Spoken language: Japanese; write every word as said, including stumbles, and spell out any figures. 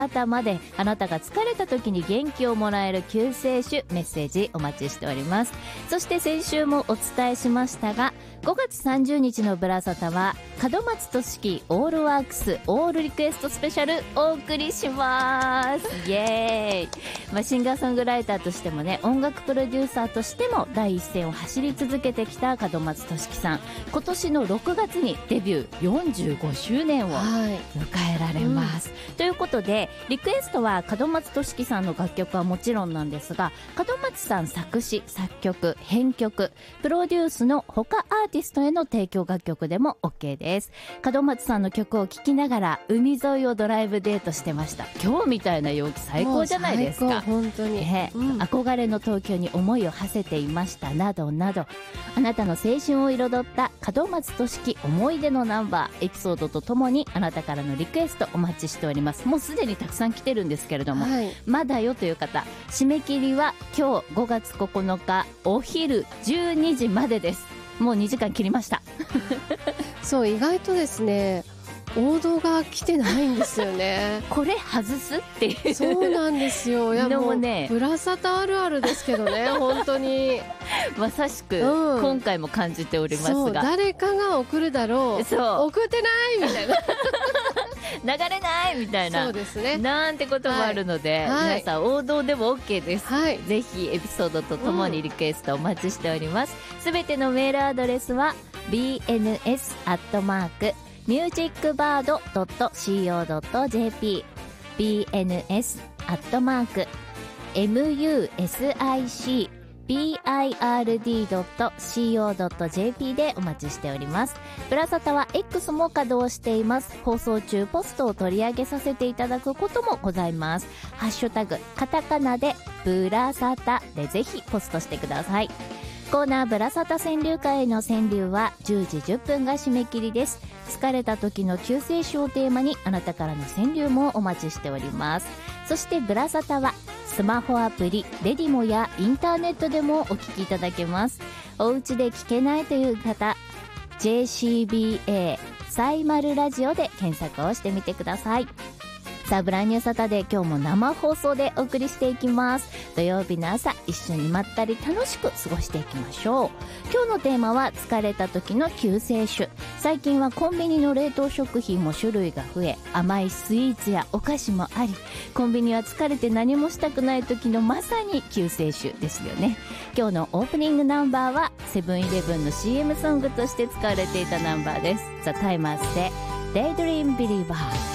まであなたが疲れた時に元気をもらえる救世主メッセージお待ちしております。そして先週もお伝えしましたが、ごがつさんじゅうにちのブラサタは門松俊樹オールワークスオールリクエストスペシャルお送りします。イエーイ、まあ、シンガーソングライターとしてもね、音楽プロデューサーとしても第一線を走り続けてきた門松俊樹さん、今年のろくがつにデビューよんじゅうごしゅうねんを迎えられます、はい、うん、ということでリクエストは門松俊樹さんの楽曲はもちろんなんですが、門松さん作詞作曲編曲プロデュースの他アーティストへの提供楽曲でも OK です。門松さんの曲を聴きながら海沿いをドライブデートしてました。今日みたいな陽気最高じゃないですか。 本当に、 ね、うん、憧れの東京に思いを馳せていましたなどなど、あなたの青春を彩った門松俊樹思い出のナンバーエピソードとともにあなたからのリクエストお待ちしております。もうすでにたくさん来てるんですけれども、はい、まだよという方、締め切りは今日ごがつここのかお昼じゅうにじまでです。もうにじかん切りました。 そう、意外とですね王道が来てないんですよね。 これ外すっていう。 そうなんですよ。いやもうね、 ブラサタあるあるですけどね。本当にまさしく、うん、今回も感じておりますが、 そう、誰かが送るだろう、そう送ってないみたいな流れないみたいな、 そうですね、 なんてこともあるので、はい、皆さん王道でも OK です、はい、ぜひエピソードとともにリクエストお待ちしております。すべ、うん、てのメールアドレスは ビーエヌエス アットマークミュージックバード ドット シーオー ドット ジェーピー ビーエヌエス アットマーク ミュージックバード ドット シーオー ドット ジェーピー でお待ちしております。ブラサタは X も稼働しています。放送中ポストを取り上げさせていただくこともございます。ハッシュタグカタカナでブラサタでぜひポストしてください。コーナーブラサタ川柳会への川柳はじゅうじじゅっぷんが締め切りです。疲れた時の救世主をテーマにあなたからの川柳もお待ちしております。そしてブラサタはスマホアプリレディモやインターネットでもお聞きいただけます。お家で聞けないという方、 ジェーシービーエー サイマルラジオで検索をしてみてください。さあブランニューサタデー、今日も生放送でお送りしていきます。土曜日の朝、一緒にまったり楽しく過ごしていきましょう。今日のテーマは疲れた時の救世主。最近はコンビニの冷凍食品も種類が増え、甘いスイーツやお菓子もあり、コンビニは疲れて何もしたくない時のまさに救世主ですよね。今日のオープニングナンバーはセブンイレブンの シーエム ソングとして使われていたナンバーです。ザ・タイマーズで Daydream Believer。